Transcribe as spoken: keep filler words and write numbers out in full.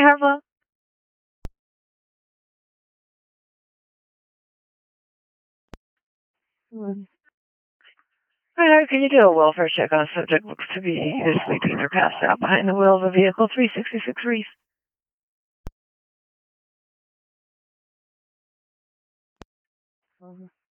have, love? Hmm. Hi, can you do a welfare check on a subject looks to be either sleeping or passed out behind the wheel of a vehicle, three sixty-six Reese? Mhm.